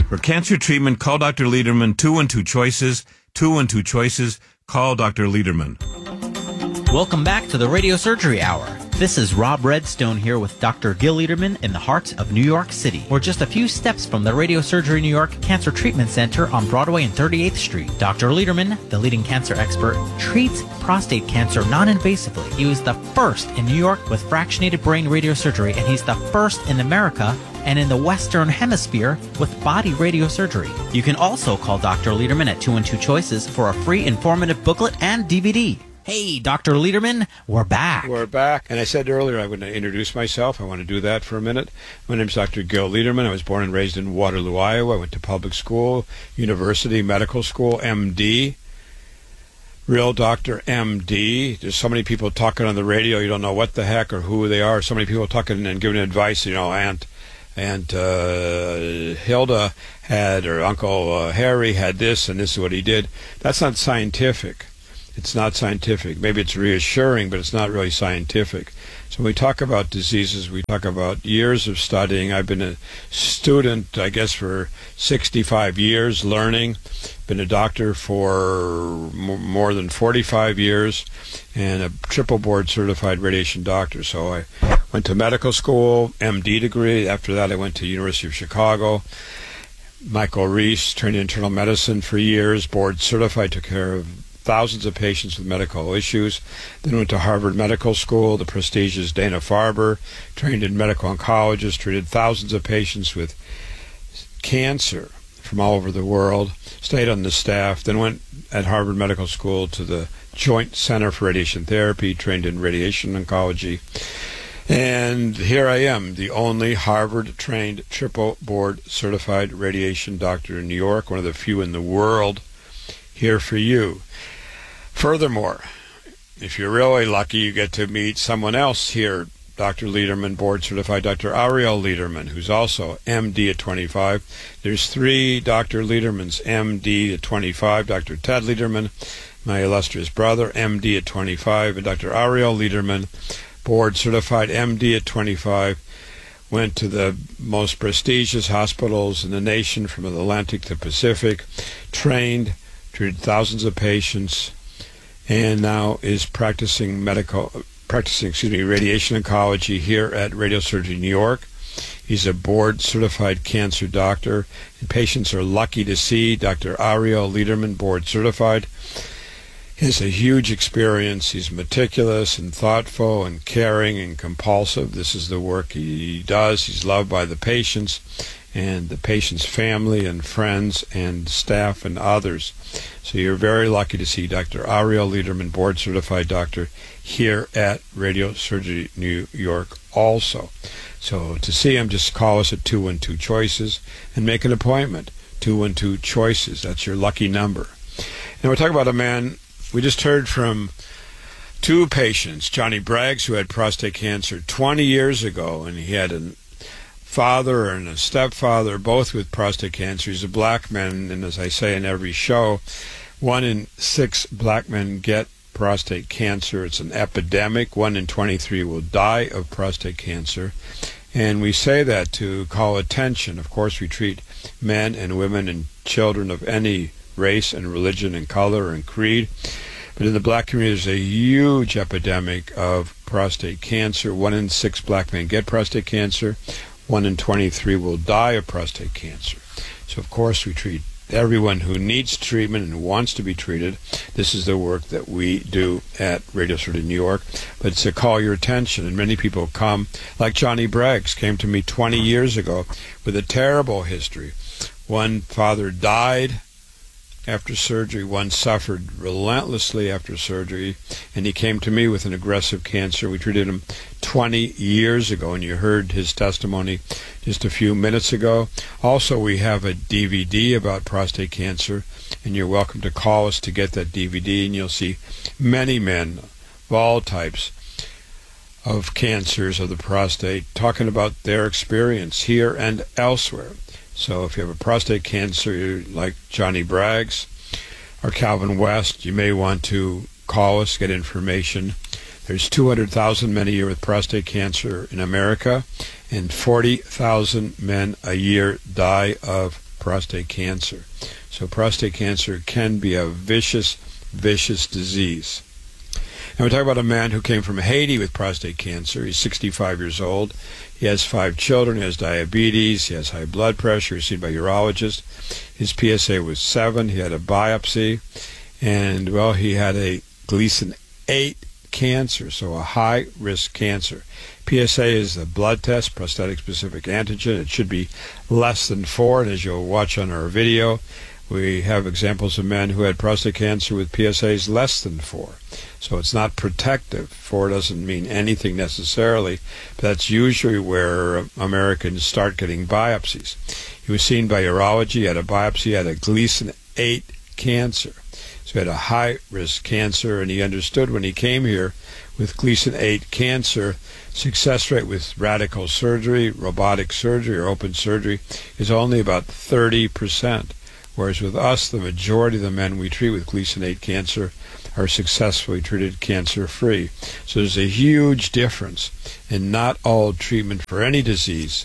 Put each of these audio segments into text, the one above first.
For cancer treatment, call Dr. Lederman. 212 choices. 212 choices. Call Dr. Lederman. Welcome back to the Radio Surgery Hour. This is Rob Redstone here with Dr. Gil Lederman in the heart of New York City. We're just a few steps from the Radio Surgery New York Cancer Treatment Center on Broadway and 38th Street. Dr. Lederman, the leading cancer expert, treats prostate cancer non-invasively. He was the first in New York with fractionated brain radiosurgery, and he's the first in America and in the Western Hemisphere with body radiosurgery. You can also call Dr. Lederman at 212 Choices for a free informative booklet and DVD. Hey, Dr. Lederman, we're back. We're back. And I said earlier I would introduce myself. I want to do that for a minute. My name is Dr. Gil Lederman. I was born and raised in Waterloo, Iowa. I went to public school, university, medical school, MD. Real doctor, MD. There's so many people talking on the radio, you don't know what the heck or who they are. So many people talking and giving advice, Aunt Hilda had, or Uncle Harry had this, and this is what he did. That's not scientific. It's not scientific. Maybe it's reassuring, but it's not really scientific. So when we talk about diseases, we talk about years of studying. I've been a student, I guess, for 65 years, learning. Been a doctor for more than 45 years, and a triple board certified radiation doctor. So I went to medical school, MD degree. After that, I went to University of Chicago. Michael Reese, trained in internal medicine for years, board certified, took care of thousands of patients with medical issues. Then went to Harvard Medical School, the prestigious Dana-Farber, trained in medical oncologist, treated thousands of patients with cancer from all over the world, stayed on the staff, then went at Harvard Medical School to the Joint Center for Radiation Therapy, trained in radiation oncology. And here I am, the only Harvard-trained triple board certified radiation doctor in New York, one of the few in the world, here for you. Furthermore, if you're really lucky, you get to meet someone else here, Dr. Lederman, board certified, Dr. Ariel Lederman, who's also MD at 25. There's three Dr. Ledermans, MD at 25, Dr. Ted Lederman, my illustrious brother, MD at 25, and Dr. Ariel Lederman, board certified, MD at 25, went to the most prestigious hospitals in the nation from the Atlantic to Pacific, trained, treated thousands of patients, and now is practicing radiation oncology here at Radiosurgery New York. He's a board-certified cancer doctor, and patients are lucky to see Dr. Ariel Lederman, board-certified. He has a huge experience. He's meticulous and thoughtful and caring and compulsive. This is the work he does. He's loved by the patients and the patient's family and friends and staff and others. So you're very lucky to see Dr. Ariel Lederman, board-certified doctor, here at Radiosurgery New York also. So to see him, just call us at 212 Choices and make an appointment. 212 Choices, that's your lucky number. And we're talking about a man, we just heard from two patients, Johnny Braggs, who had prostate cancer 20 years ago, and he had a father and a stepfather, both with prostate cancer. He's a black man, and as I say in every show, 1 in 6 black men get prostate cancer. It's an epidemic. 1 in 23 will die of prostate cancer. And we say that to call attention. Of course, we treat men and women and children of any race and religion and color and creed. But in the black community, there's a huge epidemic of prostate cancer. 1 in 6 black men get prostate cancer. 1 in 23 will die of prostate cancer. So, of course, we treat everyone who needs treatment and wants to be treated. This is the work that we do at Radiosurgery New York. But it's to call your attention, and many people come, like Johnny Braggs, came to me 20 years ago with a terrible history. One father died after surgery. One suffered relentlessly after surgery, and he came to me with an aggressive cancer. We treated him 20 years ago, and you heard his testimony just a few minutes ago. Also, we have a DVD about prostate cancer, and you're welcome to call us to get that DVD, and you'll see many men of all types of cancers of the prostate talking about their experience here and elsewhere. So if you have a prostate cancer like Johnny Braggs or Calvin West, you may want to call us, get information. There's 200,000 men a year with prostate cancer in America, and 40,000 men a year die of prostate cancer. So prostate cancer can be a vicious, vicious disease. And we're talking about a man who came from Haiti with prostate cancer. He's 65 years old. He has 5 children. He has diabetes. He has high blood pressure. He's seen by a urologist. His PSA was 7. He had a biopsy. And, well, he had a Gleason 8 cancer, so a high-risk cancer. PSA is the blood test, prostatic-specific antigen. It should be less than 4. And as you'll watch on our video, we have examples of men who had prostate cancer with PSAs less than 4. So it's not protective. 4 doesn't mean anything necessarily, but that's usually where Americans start getting biopsies. He was seen by urology, had a biopsy, had a Gleason 8 cancer. So he had a high-risk cancer, and he understood when he came here with Gleason 8 cancer, success rate with radical surgery, robotic surgery, or open surgery is only about 30%. Whereas with us, the majority of the men we treat with Gleason 8 cancer are successfully treated cancer-free. So there's a huge difference, and not all treatment for any disease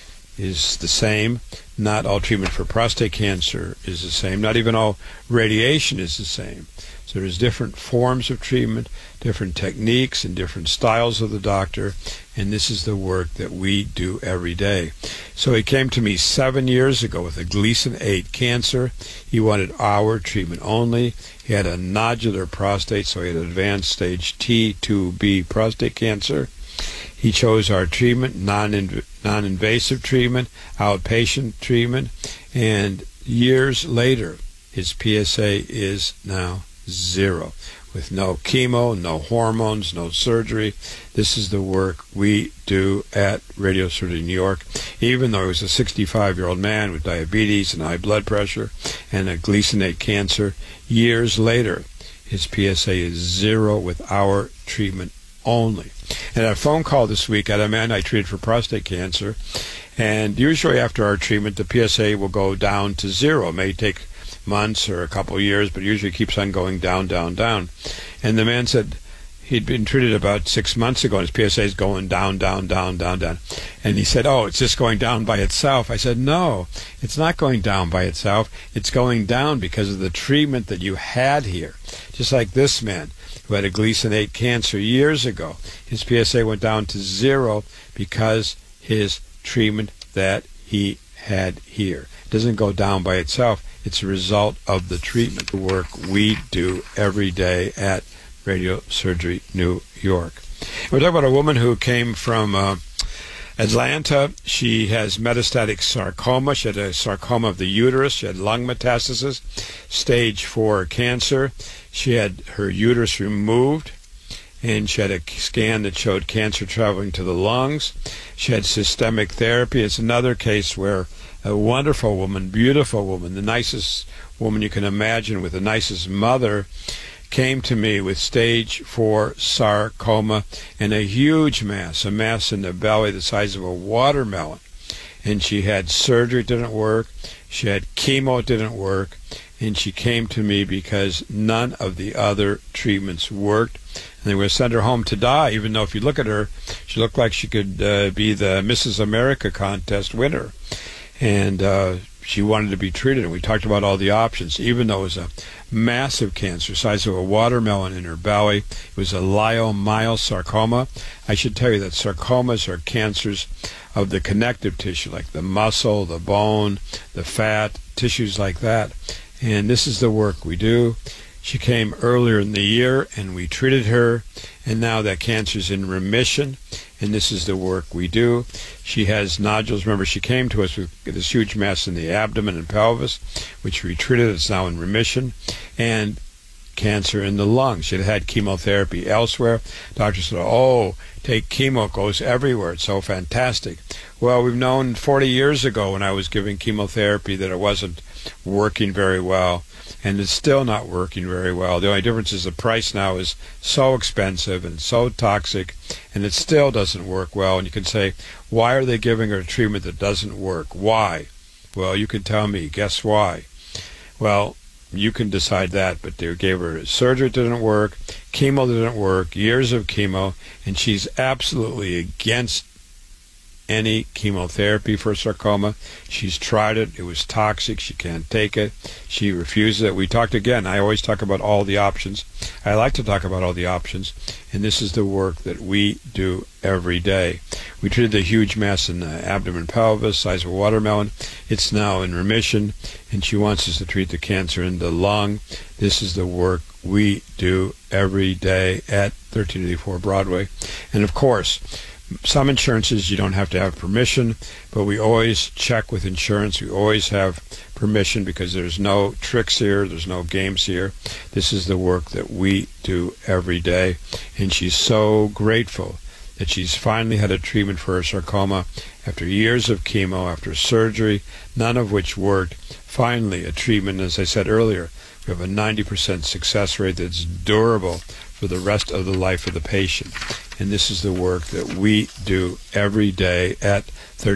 is the same. Not all treatment for prostate cancer is the same. Not even all radiation is the same. So there's different forms of treatment, different techniques, and different styles of the doctor, and this is the work that we do every day. So he came to me 7 years ago with a Gleason 8 cancer. He wanted our treatment only. He had a nodular prostate, so he had advanced stage T2B prostate cancer. He chose our treatment, non-invasive treatment, outpatient treatment, and years later, his PSA is now 0, with no chemo, no hormones, no surgery. This is the work we do at Radiosurgery New York. Even though he was a 65-year-old man with diabetes and high blood pressure and a Gleason 8 cancer, years later, his PSA is 0 with our treatment only. And a phone call this week at a man I treated for prostate cancer, and usually after our treatment, the PSA will go down to 0. It may take months or a couple of years, but usually keeps on going down, down, down. And the man said he'd been treated about 6 months ago, and his PSA is going down, down, down, down, down. And he said, oh, it's just going down by itself. I said, no, it's not going down by itself. It's going down because of the treatment that you had here. Just like this man who had a Gleason 8 cancer years ago. His PSA went down to 0 because his treatment that he had here. It doesn't go down by itself. It's a result of the treatment, the work we do every day at Radiosurgery New York. We're talking about a woman who came from Atlanta. She has metastatic sarcoma. She had a sarcoma of the uterus. She had lung metastasis, stage 4 cancer. She had her uterus removed, and she had a scan that showed cancer traveling to the lungs. She had systemic therapy. It's another case where a wonderful woman, beautiful woman, the nicest woman you can imagine with the nicest mother, came to me with stage 4 sarcoma and a huge mass, a mass in the belly the size of a watermelon. And she had surgery, it didn't work. She had chemo, it didn't work. And she came to me because none of the other treatments worked. And they were going to send her home to die, even though if you look at her, she looked like she could be the Mrs. America contest winner. And she wanted to be treated, and we talked about all the options. Even though it was a massive cancer, size of a watermelon in her belly, it was a leiomyosarcoma. I should tell you that sarcomas are cancers of the connective tissue, like the muscle, the bone, the fat, tissues like that. And this is the work we do. She came earlier in the year, and we treated her, and now that cancer is in remission, and this is the work we do. She has nodules. Remember, she came to us with this huge mass in the abdomen and pelvis, which we treated. It's now in remission, and cancer in the lungs. She had had chemotherapy elsewhere. Doctor said, oh, take chemo. It goes everywhere. It's so fantastic. Well, we've known 40 years ago when I was giving chemotherapy that it wasn't working very well, and it's still not working very well. The only difference is the price now is so expensive and so toxic, and it still doesn't work well. And you can say, why are they giving her a treatment that doesn't work? Why? Well, you can tell me. Guess why? Well, you can decide that, but they gave her surgery, it didn't work, chemo didn't work, years of chemo, and she's absolutely against any chemotherapy for sarcoma. She's tried it. It was toxic. She can't take it. She refuses it. We talked again. I always talk about all the options. I like to talk about all the options. And this is the work that we do every day. We treated the huge mass in the abdomen pelvis, size of a watermelon. It's now in remission, and she wants us to treat the cancer in the lung. This is the work we do every day at 1384 Broadway. And of course, some insurances you don't have to have permission, but we always check with insurance. We always have permission because there's no tricks here, there's no games here. This is the work that we do every day, and she's so grateful that she's finally had a treatment for her sarcoma after years of chemo, after surgery, none of which worked. Finally, a treatment, as I said earlier, we have a 90% success rate that's durable for the rest of the life of the patient. And this is the work that we do every day at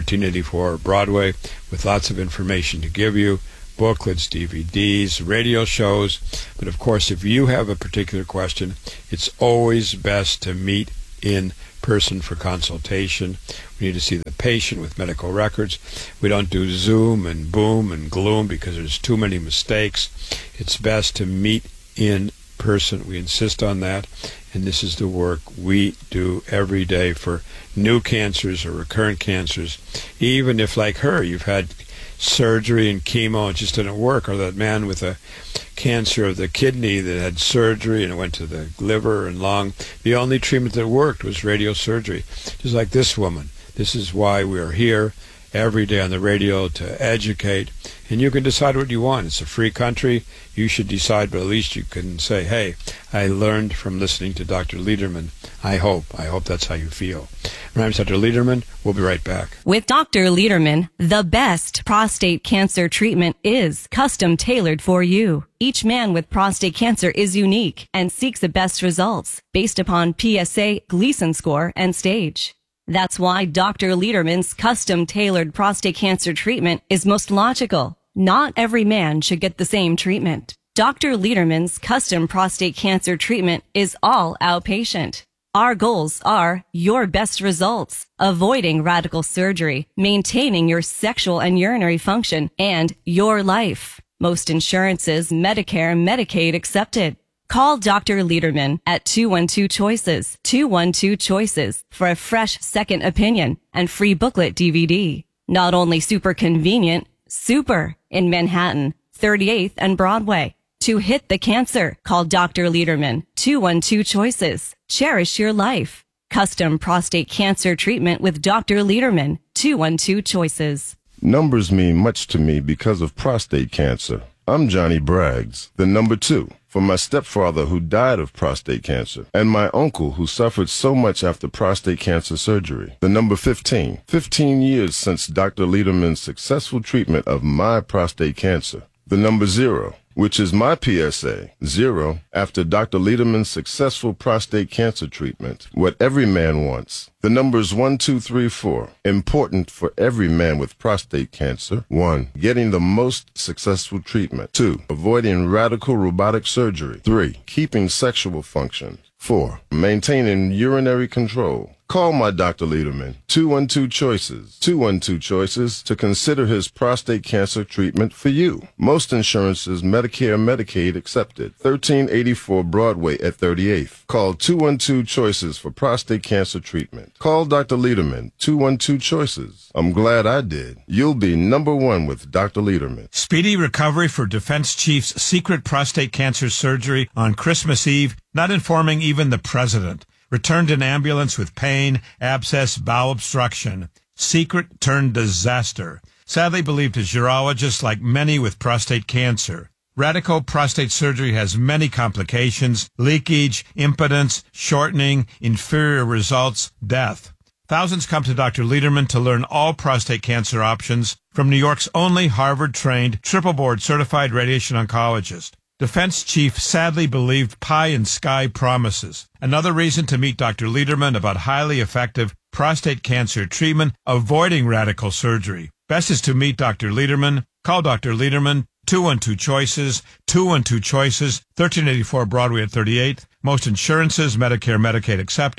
1384 Broadway, with lots of information to give you, booklets, DVDs, radio shows. But of course, if you have a particular question, it's always best to meet in person for consultation. We need to see the patient with medical records. We don't do Zoom and boom and gloom because there's too many mistakes. It's best to meet in person. We insist on that, and this is the work we do every day for new cancers or recurrent cancers. Even if, like her, you've had surgery and chemo and it just didn't work, or that man with a cancer of the kidney that had surgery and it went to the liver and lung. The only treatment that worked was radiosurgery, just like this woman. This is why we are here every day on the radio, to educate. And you can decide what you want. It's a free country. You should decide, but at least you can say, hey, I learned from listening to Dr. Lederman. I hope that's how you feel. My name is Dr. Lederman. We'll be right back. With Dr. Lederman, the best prostate cancer treatment is custom tailored for you. Each man with prostate cancer is unique and seeks the best results based upon PSA, Gleason score, and stage. That's why Dr. Lederman's custom-tailored prostate cancer treatment is most logical. Not every man should get the same treatment. Dr. Lederman's custom prostate cancer treatment is all outpatient. Our goals are your best results, avoiding radical surgery, maintaining your sexual and urinary function, and your life. Most insurances, Medicare, Medicaid accepted. Call Dr. Lederman at 212-CHOICES, 212-CHOICES for a fresh second opinion and free booklet DVD. Not only super convenient, super in Manhattan, 38th and Broadway. To hit the cancer, call Dr. Lederman, 212-CHOICES. Cherish your life. Custom prostate cancer treatment with Dr. Lederman, 212-CHOICES. Numbers mean much to me because of prostate cancer. I'm Johnny Braggs, the number 2, for my stepfather who died of prostate cancer, and my uncle who suffered so much after prostate cancer surgery. The number 15, 15 years since Dr. Lederman's successful treatment of my prostate cancer. The number 0, which is my PSA, 0, after Dr. Lederman's successful prostate cancer treatment. What every man wants. The numbers 1, 2, 3, 4. Important for every man with prostate cancer. 1. Getting the most successful treatment. 2. Avoiding radical robotic surgery. 3. Keeping sexual function. 4. Maintaining urinary control. Call my Dr. Lederman, 212-CHOICES, 212-CHOICES, to consider his prostate cancer treatment for you. Most insurances, Medicare, Medicaid accepted. 1384 Broadway at 38th. Call 212-CHOICES for prostate cancer treatment. Call Dr. Lederman, 212-CHOICES. I'm glad I did. You'll be number 1 with Dr. Lederman. Speedy recovery for Defense Chief's secret prostate cancer surgery on Christmas Eve, not informing even the president. Returned in ambulance with pain, abscess, bowel obstruction. Secret turned disaster. Sadly believed his urologist, like many with prostate cancer. Radical prostate surgery has many complications: leakage, impotence, shortening, inferior results, death. Thousands come to Dr. Lederman to learn all prostate cancer options from New York's only Harvard-trained, triple-board certified radiation oncologist. Defense chief sadly believed pie in sky promises. Another reason to meet Dr. Lederman about highly effective prostate cancer treatment, avoiding radical surgery. Best is to meet Dr. Lederman. Call Dr. Lederman, 212-CHOICES, 212-CHOICES, 1384 Broadway at 38th. Most insurances, Medicare, Medicaid accepted.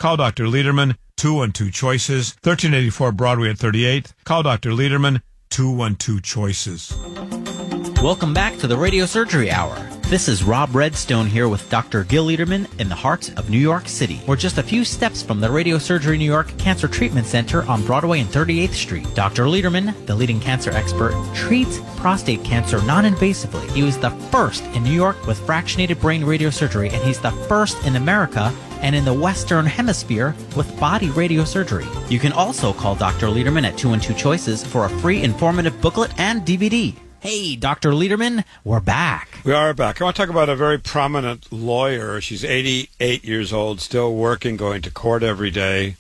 Call Dr. Lederman, 212-CHOICES, 1384 Broadway at 38th. Call Dr. Lederman, 212-CHOICES. Welcome back to the Radio Surgery Hour. This is Rob Redstone here with Dr. Gil Lederman in the heart of New York City. We're just a few steps from the Radio Surgery New York Cancer Treatment Center on Broadway and 38th Street. Dr. Lederman, the leading cancer expert, treats prostate cancer non-invasively. He was the first in New York with fractionated brain radiosurgery, and he's the first in America and in the Western Hemisphere with body radiosurgery. You can also call Dr. Lederman at 212-CHOICES for a free informative booklet and DVD. Hey, Dr. Lederman, we're back. We are back. I want to talk about a very prominent lawyer. She's 88 years old, still working, going to court every day.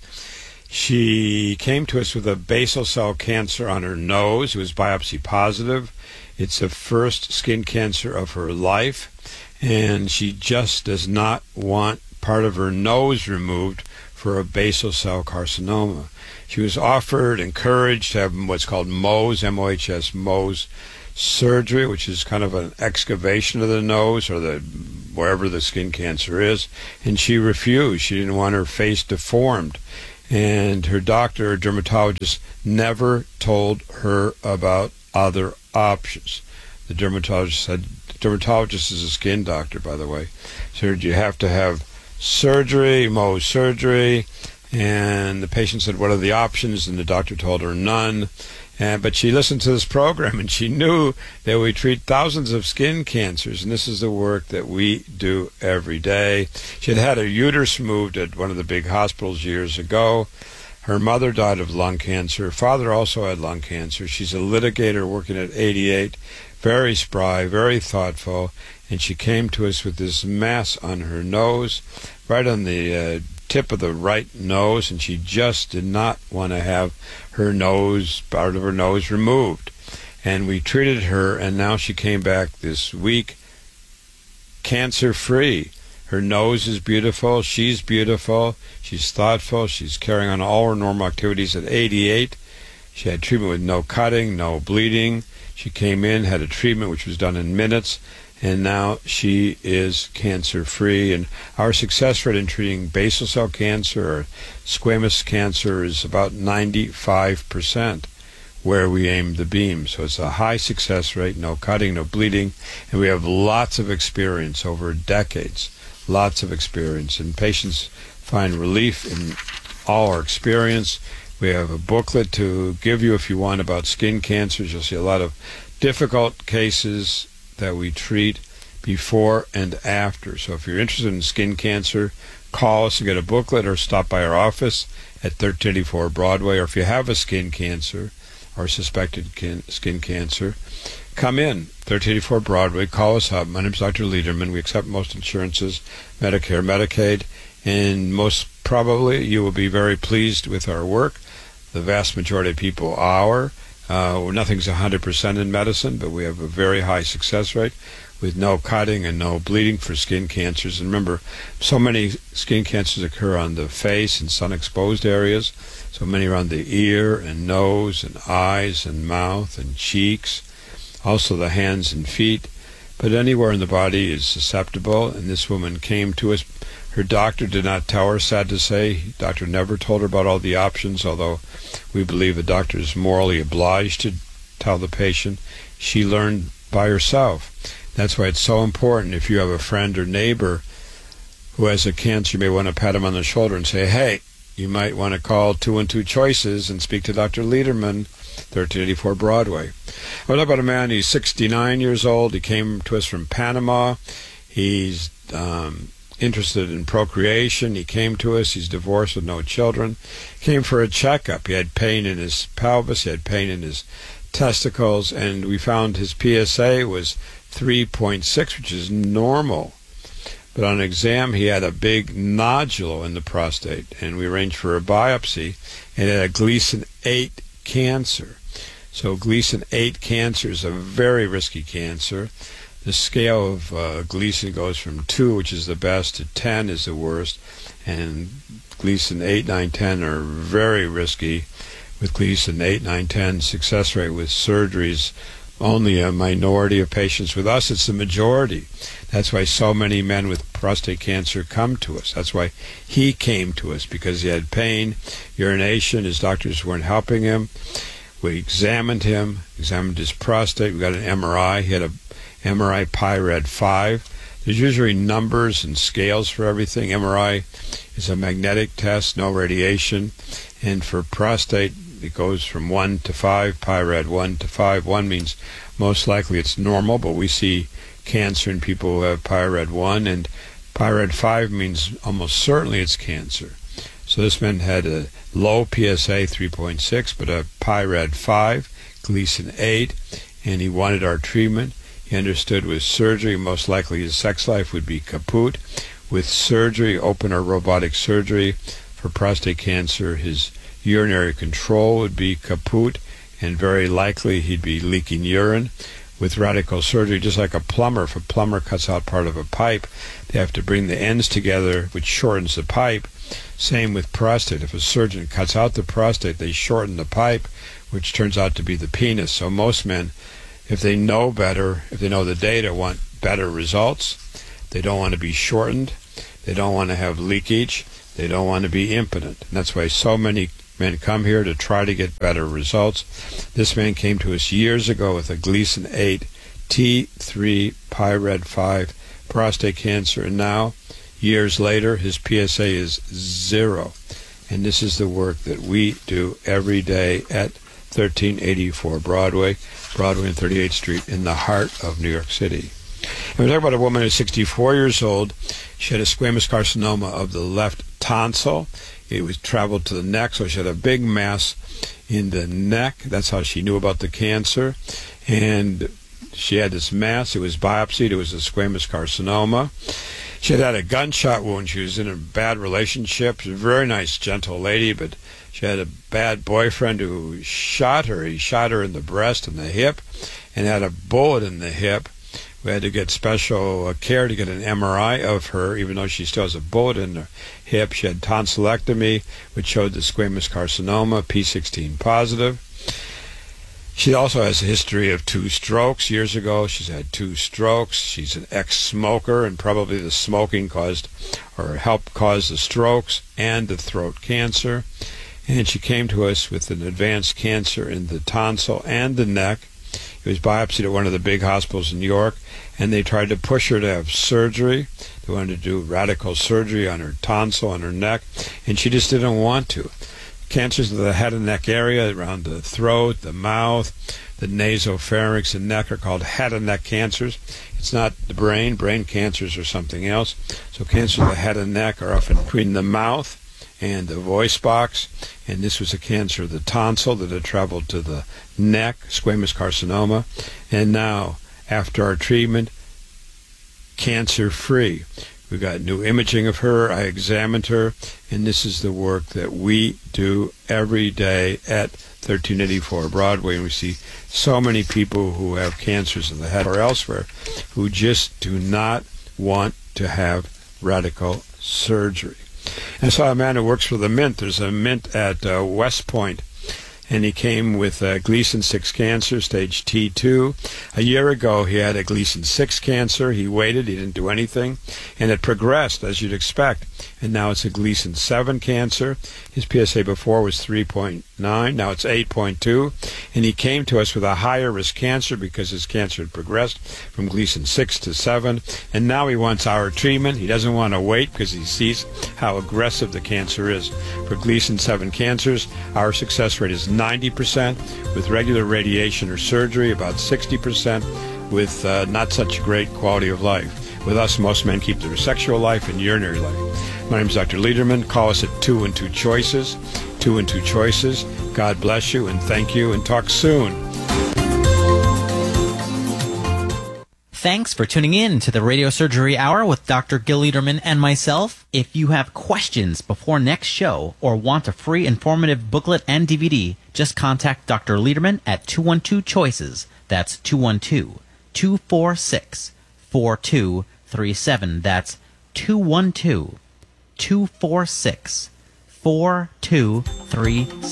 She came to us with a basal cell cancer on her nose. It was biopsy positive. It's the first skin cancer of her life, and she just does not want part of her nose removed for a basal cell carcinoma. She was offered, encouraged to have what's called Mohs, M-O-H-S, Mohs surgery, which is kind of an excavation of the nose or the wherever the skin cancer is, and she refused. She didn't want her face deformed, and her doctor or dermatologist never told her about other options. The dermatologist said, the dermatologist is a skin doctor, by the way, said you have to have surgery, Mohs surgery, and the patient said, what are the options? And the doctor told her none. But she listened to this program, and she knew that we treat thousands of skin cancers, and this is the work that we do every day. She had had her uterus moved at one of the big hospitals years ago. Her mother died of lung cancer. Her father also had lung cancer. She's a litigator working at 88, very spry, very thoughtful, and she came to us with this mass on her nose, right on the tip of the right nose, and she just did not want to have her nose, part of her nose, removed. And we treated her, and now she came back this week cancer-free. Her nose is beautiful, she's beautiful, she's thoughtful, she's carrying on all her normal activities at 88. She had treatment with no cutting, no bleeding. She came in, had a treatment which was done in minutes, and now she is cancer-free. And our success rate in treating basal cell cancer or squamous cancer is about 95%, where we aim the beam. So it's a high success rate, no cutting, no bleeding, and we have lots of experience over decades, lots of experience. And patients find relief in all our experience. We have a booklet to give you if you want about skin cancers. You'll see a lot of difficult cases that we treat before and after. So if you're interested in skin cancer, call us and get a booklet, or stop by our office at 1384 Broadway. Or if you have a skin cancer or suspected skin cancer, come in, 1384 Broadway, call us up. My name is Dr. Lederman. We accept most insurances, Medicare, Medicaid, and most probably you will be very pleased with our work. The vast majority of people are. Nothing's 100% in medicine, but we have a very high success rate with no cutting and no bleeding for skin cancers. And remember, so many skin cancers occur on the face and sun-exposed areas, so many around the ear and nose and eyes and mouth and cheeks, also the hands and feet. But anywhere in the body is susceptible, and this woman came to us. Her doctor did not tell her, sad to say. Doctor never told her about all the options, although we believe a doctor is morally obliged to tell the patient. She learned by herself. That's why it's so important. If you have a friend or neighbor who has a cancer, you may want to pat him on the shoulder and say, hey, you might want to call 212-CHOICES and speak to Dr. Lederman, 1384 Broadway. I want to talk about a man. He's 69 years old. He came to us from Panama. He's interested in procreation. He came to us. He's divorced with no children. Came for a checkup. He had pain in his pelvis. He had pain in his testicles, and we found his PSA was 3.6, which is normal. But on exam, he had a big nodule in the prostate, and we arranged for a biopsy, and it had Gleason 8 cancer. So Gleason 8 cancer is a very risky cancer. The scale of Gleason goes from 2, which is the best, to 10 is the worst, and Gleason 8, 9, 10 are very risky. With Gleason 8, 9, 10, success rate with surgeries only a minority of patients. With us, it's the majority. That's why so many men with prostate cancer come to us. That's why he came to us, because he had pain, urination. His doctors weren't helping him. We examined him, examined his prostate. We got an MRI. He had a MRI PI-RAD 5. There's usually numbers and scales for everything. MRI is a magnetic test, no radiation. And for prostate, it goes from 1 to 5, PI-RAD 1 to 5. 1 means most likely it's normal, but we see cancer in people who have PI-RAD 1, and PI-RAD 5 means almost certainly it's cancer. So this man had a low PSA 3.6, but a PI-RAD 5, Gleason 8, and he wanted our treatment. He understood with surgery, most likely his sex life would be kaput. With surgery, open or robotic surgery for prostate cancer, his urinary control would be kaput, and very likely he'd be leaking urine. With radical surgery, just like a plumber, if a plumber cuts out part of a pipe, they have to bring the ends together, which shortens the pipe. Same with prostate. If a surgeon cuts out the prostate, they shorten the pipe, which turns out to be the penis. So most men, if they know better, if they know the data, want better results. They don't want to be shortened. They don't want to have leakage. They don't want to be impotent. And that's why so many men come here to try to get better results. This man came to us years ago with a Gleason 8, T3, PI-RAD 5, prostate cancer, and now, years later, his PSA is 0. And this is the work that we do every day at 1384 Broadway and 38th Street in the heart of New York City. And we're talking about a woman who's 64 years old. She had a squamous carcinoma of the left tonsil. It was traveled to the neck, so she had a big mass in the neck. That's how she knew about the cancer. And she had this mass. It was biopsied. It was a squamous carcinoma. She had a gunshot wound. She was in a bad relationship. She was a very nice, gentle lady, but she had a bad boyfriend who shot her. He shot her in the breast and the hip and had a bullet in the hip. We had to get special care to get an MRI of her, even though she still has a bullet in her hip. She had tonsillectomy, which showed the squamous carcinoma, P16 positive. She also has a history of 2 strokes. Years ago, she's had 2 strokes. She's an ex-smoker, and probably the smoking caused or helped cause the strokes and the throat cancer. And she came to us with an advanced cancer in the tonsil and the neck. It was biopsied at one of the big hospitals in New York, and they tried to push her to have surgery. They wanted to do radical surgery on her tonsil and her neck, and she just didn't want to. Cancers of the head and neck area, around the throat, the mouth, the nasopharynx, and neck are called head and neck cancers. It's not the brain. Brain cancers are something else. So cancers of the head and neck are often between the mouth and the voice box, and this was a cancer of the tonsil that had traveled to the neck, squamous carcinoma, and now, after our treatment, cancer-free. We got new imaging of her. I examined her, and this is the work that we do every day at 1384 Broadway, and we see so many people who have cancers of the head or elsewhere who just do not want to have radical surgery. And I saw a man who works for the Mint. There's a Mint at West Point, and he came with Gleason 6 cancer, stage T2. A year ago, he had a Gleason 6 cancer. He waited. He didn't do anything, and it progressed, as you'd expect. And now it's a Gleason 7 cancer. His PSA before was 3.9. Now it's 8.2. And he came to us with a higher risk cancer because his cancer had progressed from Gleason 6 to 7. And now he wants our treatment. He doesn't want to wait because he sees how aggressive the cancer is. For Gleason 7 cancers, our success rate is 90%, with regular radiation or surgery, about 60%, with not such great quality of life. With us, most men keep their sexual life and urinary life. My name is Dr. Lederman. Call us at 212 Choices. 212 Choices. God bless you, and thank you, and talk soon. Thanks for tuning in to the Radio Surgery Hour with Dr. Gil Lederman and myself. If you have questions before next show or want a free informative booklet and DVD, just contact Dr. Lederman at 212 Choices. That's 212-246-4237. That's 212-246-4237.